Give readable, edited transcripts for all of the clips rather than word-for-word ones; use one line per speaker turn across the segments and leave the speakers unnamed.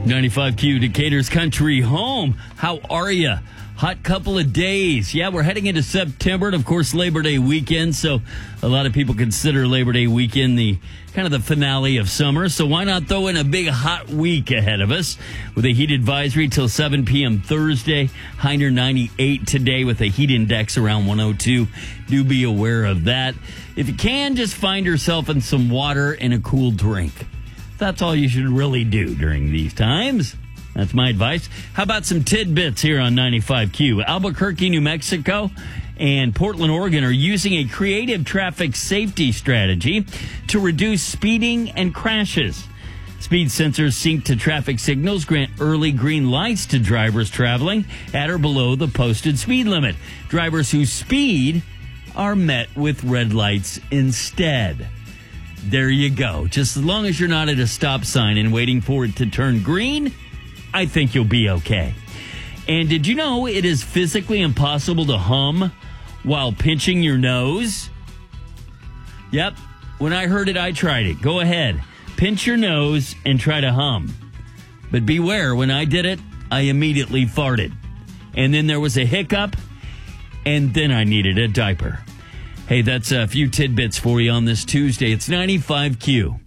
95Q, Decatur's country home. How are you? Hot couple of days. Yeah, we're heading into September and, of course, Labor Day weekend. So a lot of people consider Labor Day weekend the kind of the finale of summer. So why not throw in a big hot week ahead of us with a heat advisory till 7 p.m. Thursday. High near 98 today with a heat index around 102. Do be aware of that. If you can, just find yourself in some water and a cool drink. That's all you should really do during these times. That's my advice. How about some tidbits here on 95Q? Albuquerque, New Mexico, and Portland, Oregon are using a creative traffic safety strategy to reduce speeding and crashes. Speed sensors sync to traffic signals, grant early green lights to drivers traveling at or below the posted speed limit. Drivers who speed are met with red lights instead. There you go. Just as long as you're not at a stop sign and waiting for it to turn green, I think you'll be okay. And did you know it is physically impossible to hum while pinching your nose? Yep. When I heard it, I tried it. Go ahead. Pinch your nose and try to hum. But beware, when I did it, I immediately farted. And then there was a hiccup, and then I needed a diaper. Hey, that's a few tidbits for you on this Tuesday. It's 95Q.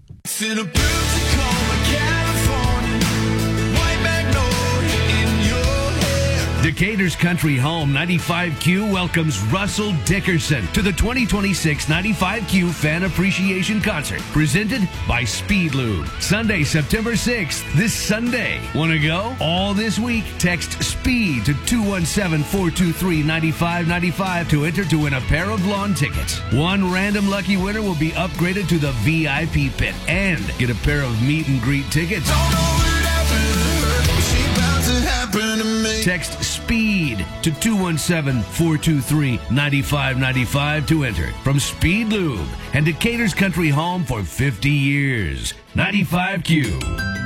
Decatur's country home, 95Q, welcomes Russell Dickerson to the 2026 95Q Fan Appreciation Concert, presented by Speed Lube. Sunday, September 6th, this Sunday. Want to go? All this week, text SPEED to 217-423-9595 to enter to win a pair of lawn tickets. One random lucky winner will be upgraded to the VIP pit and get a pair of meet and greet tickets. Text SPEED to 217-423-9595 to enter. From Speed Lube and Decatur's country home for 50 years. 95Q.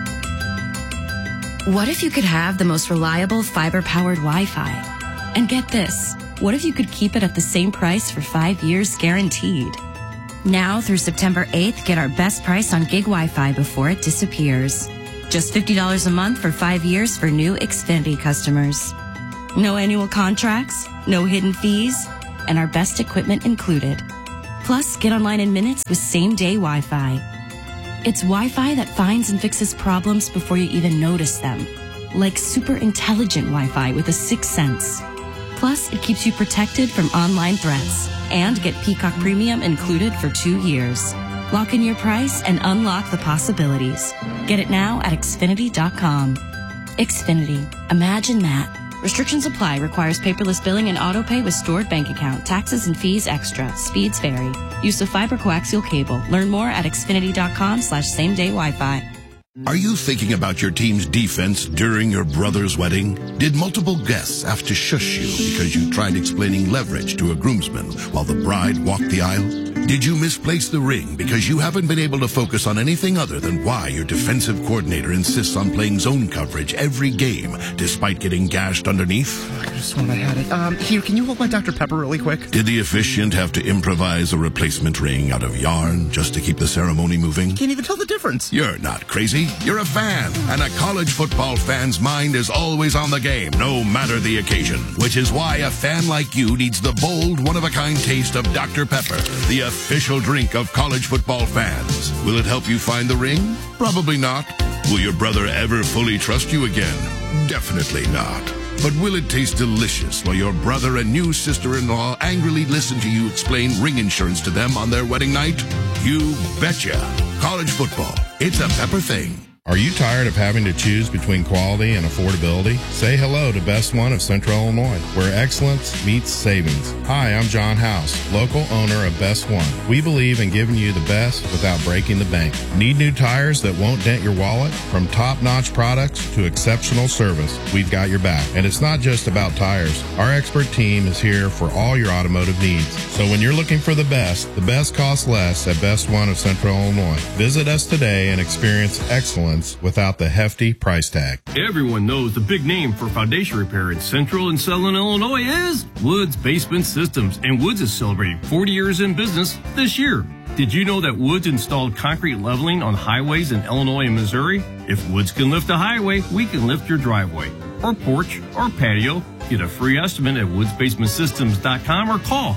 What if you could have the most reliable fiber-powered Wi-Fi? And get this, what if you could keep it at the same price for 5 years guaranteed? Now through September 8th, get our best price on gig Wi-Fi before it disappears. Just $50 a month for 5 years for new Xfinity customers. No annual contracts, no hidden fees, and our best equipment included. Plus, get online in minutes with same-day Wi-Fi. It's Wi-Fi that finds and fixes problems before you even notice them. Like super intelligent Wi-Fi with a sixth sense. Plus, it keeps you protected from online threats. And get Peacock Premium included for 2 years. Lock in your price and unlock the possibilities. Get it now at Xfinity.com. Xfinity. Imagine that. Restrictions apply. Requires paperless billing and auto pay with stored bank account. Taxes and fees extra. Speeds vary. Use of fiber coaxial cable. Learn more at Xfinity.com/same-day Wi-Fi.
Are you thinking about your team's defense during your brother's wedding? Did multiple guests have to shush you because you tried explaining leverage to a groomsman while the bride walked the aisle? Did you misplace the ring because you haven't been able to focus on anything other than why your defensive coordinator insists on playing zone coverage every game despite getting gashed underneath?
I could have sworn I had it. Here, can you hold my Dr. Pepper really quick?
Did the officiant have to improvise a replacement ring out of yarn just to keep the ceremony moving?
Can't even tell the difference.
You're not crazy. You're a fan, and a college football fan's mind is always on the game, no matter the occasion. Which is why a fan like you needs the bold, one-of-a-kind taste of Dr. Pepper, the official drink of college football fans. Will it help you find the ring? Probably not. Will your brother ever fully trust you again? Definitely not. But will it taste delicious while your brother and new sister-in-law angrily listen to you explain ring insurance to them on their wedding night? You betcha. College football. It's a Pepper thing.
Are you tired of having to choose between quality and affordability? Say hello to Best One of Central Illinois, where excellence meets savings. Hi, I'm John House, local owner of Best One. We believe in giving you the best without breaking the bank. Need new tires that won't dent your wallet? From top-notch products to exceptional service, we've got your back. And it's not just about tires. Our expert team is here for all your automotive needs. So when you're looking for the best costs less at Best One of Central Illinois. Visit us today and experience excellence without the hefty price tag.
Everyone knows the big name for foundation repair in Central and Southern Illinois is Woods Basement Systems, and Woods is celebrating 40 years in business this year. Did you know that Woods installed concrete leveling on highways in Illinois and Missouri? If Woods can lift a highway, we can lift your driveway, or porch, or patio. Get a free estimate at woodsbasementsystems.com or call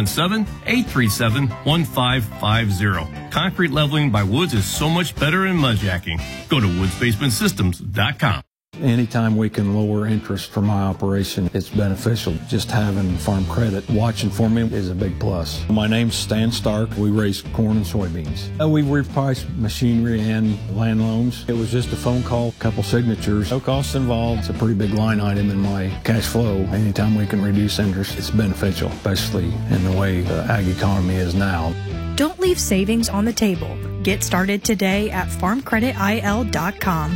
217-837-1550. Concrete leveling by Woods is so much better than mudjacking. Go to woodsbasementsystems.com.
Anytime we can lower interest for my operation, it's beneficial. Just having Farm Credit watching for me is a big plus. My name's Stan Stark. We raise corn and soybeans. We reprice machinery and land loans. It was just a phone call, couple signatures, no costs involved. It's a pretty big line item in my cash flow. Anytime we can reduce interest, it's beneficial, especially in the way the ag economy is now.
Don't leave savings on the table. Get started today at farmcreditil.com.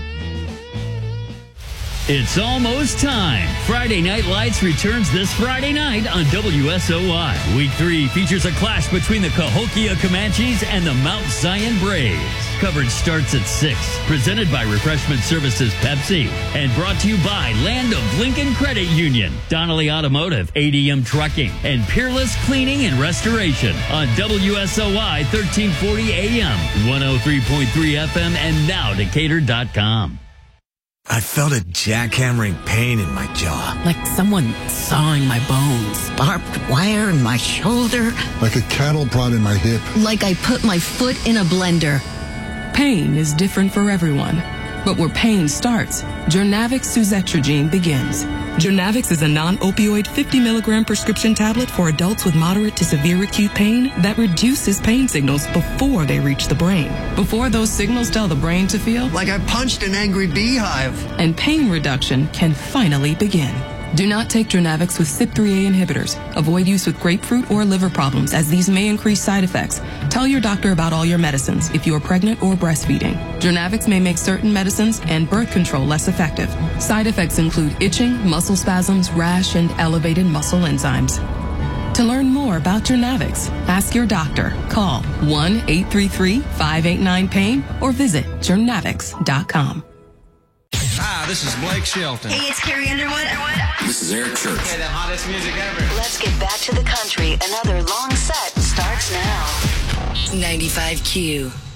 It's almost time. Friday Night Lights returns this Friday night on WSOY. Week 3 features a clash between the Cahokia Comanches and the Mount Zion Braves. Coverage starts at 6. Presented by Refreshment Services Pepsi. And brought to you by Land of Lincoln Credit Union, Donnelly Automotive, ADM Trucking, and Peerless Cleaning and Restoration on WSOY 1340 AM, 103.3 FM, and now Decatur.com.
I felt a jackhammering pain in my jaw.
Like someone sawing my bones.
Barbed wire in my shoulder.
Like a cattle prod in my hip.
Like I put my foot in a blender.
Pain is different for everyone. But where pain starts, Journavx Suzetrigine begins. Journavx is a non-opioid 50-milligram prescription tablet for adults with moderate to severe acute pain that reduces pain signals before they reach the brain. Before those signals tell the brain to feel
like I punched an angry beehive.
And pain reduction can finally begin. Do not take Journavx with CYP3A inhibitors. Avoid use with grapefruit or liver problems, as these may increase side effects. Tell your doctor about all your medicines if you are pregnant or breastfeeding. Journavx may make certain medicines and birth control less effective. Side effects include itching, muscle spasms, rash, and elevated muscle enzymes. To learn more about Journavx, ask your doctor. Call 1-833-589-PAIN or visit journavx.com.
Hi, this is Blake Shelton.
Hey, it's Carrie Underwood.
This is Eric Church.
Okay, the hottest music ever. Let's get back to the country. Another long set starts now. 95Q.